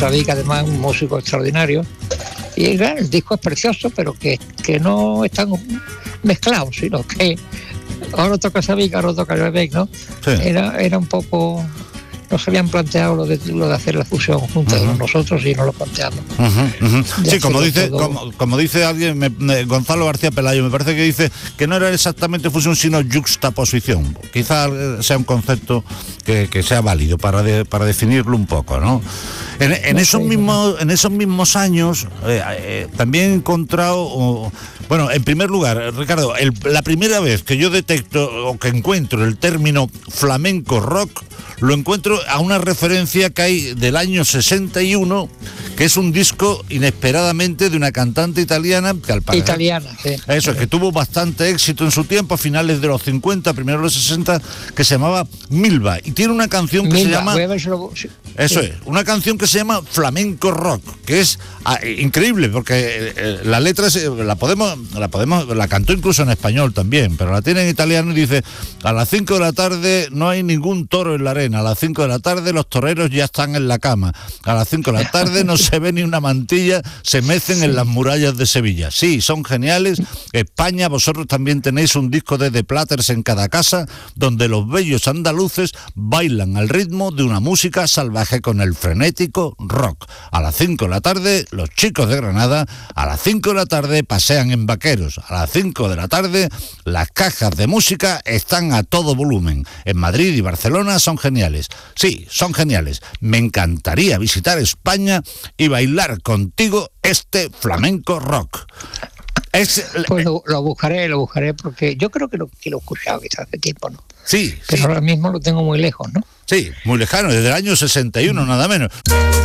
Savic, además, un músico extraordinario. Y claro, el disco es precioso, pero que no están mezclados, sino que ahora toca Savic, ahora toca Savic, ¿no? Sí. Era un poco... No se habían planteado lo de hacer la fusión juntos con nosotros y no lo planteamos. Sí, como dice alguien, Gonzalo García Pelayo, me parece que dice que no era exactamente fusión, sino yuxtaposición. Quizá sea un concepto que sea válido para definirlo un poco, ¿no? En esos mismos años también he encontrado... Bueno, en primer lugar, Ricardo, la primera vez que yo detecto o que encuentro el término flamenco rock, lo encuentro a una referencia que hay del año 61, que es un disco inesperadamente de una cantante italiana que al parecer... Italiana, sí. Eso, es que tuvo bastante éxito en su tiempo, a finales de los 50, primeros de los 60, que se llamaba Milva. Y tiene una canción que se llama... Eso es, una canción que se llama Flamenco Rock, que es increíble, porque la letra la cantó incluso en español también, pero la tiene en italiano y dice: a las 5 de la tarde no hay ningún toro en la arena, a las 5 de la tarde los toreros ya están en la cama, a las 5 de la tarde no se ve ni una mantilla, se mecen en las murallas de Sevilla. Sí, son geniales. España, vosotros también tenéis un disco de The Platters en cada casa, donde los bellos andaluces bailan al ritmo de una música salvaje con el frenético rock. A las 5 de la tarde, los chicos de Granada, a las 5 de la tarde pasean en vaqueros, a las 5 de la tarde las cajas de música están a todo volumen. En Madrid y Barcelona son geniales. Sí, son geniales. Me encantaría visitar España y bailar contigo este flamenco rock. Pues lo buscaré porque yo creo que lo he escuchado quizás hace tiempo, ¿no? Sí. Pero ahora mismo lo tengo muy lejos, ¿no? Sí, muy lejano, desde el año 61, nada menos.